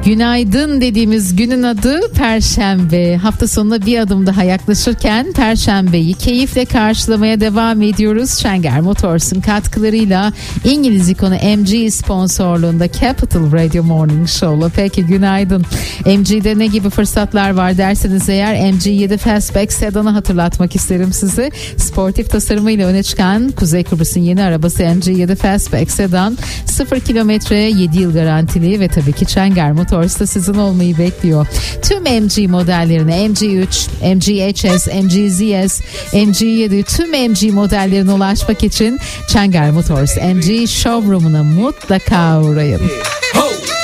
Günaydın dediğimiz günün adı Perşembe. Hafta sonuna bir adım daha yaklaşırken Perşembeyi keyifle karşılamaya devam ediyoruz. Schenker Motors'un katkılarıyla İngiliz ikonu MG sponsorluğunda Capital Radio Morning Show'la. Peki günaydın. MG'de ne gibi fırsatlar var derseniz eğer, MG7 Fastback sedanı hatırlatmak isterim size. Sportif tasarımıyla öne çıkan Kuzey Kıbrıs'ın yeni arabası MG7 Fastback sedan 0 kilometreye 7 yıl garantili ve tabii ki Schenker Motors'ta sizin olmayı bekliyor. Tüm MG modellerine MG3, MG HS, MG ZS, MG7 tüm MG modellerine ulaşmak için Schenker Motors MG Showroom'una mutlaka uğrayın.